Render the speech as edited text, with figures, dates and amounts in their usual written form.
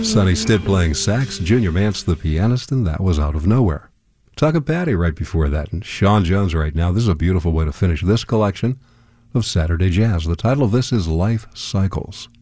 Sonny Stitt playing sax, Junior Mance the pianist, and that was Out of Nowhere. Tuck Patty right before that, and Sean Jones right now. This is a beautiful way to finish this collection of Saturday Jazz. The title of this is Life Cycles.